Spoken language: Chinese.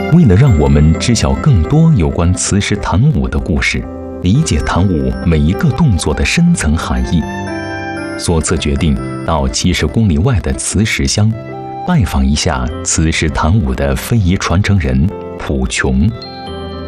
为了让我们知晓更多有关磁石弹舞的故事，理解弹舞每一个动作的深层含义，索茨决定到70公里外的磁石乡，拜访一下磁石弹舞的非遗传承人朴琼。